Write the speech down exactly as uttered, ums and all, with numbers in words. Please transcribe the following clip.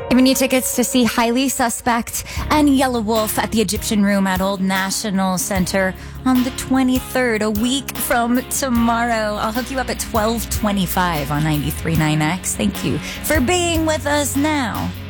Giving you tickets to see Highly Suspect and Yellow Wolf at the Egyptian Room at Old National Center on the twenty-third, a week from tomorrow. I'll hook you up at twelve twenty-five on ninety-three point nine X. Thank you for being with us now.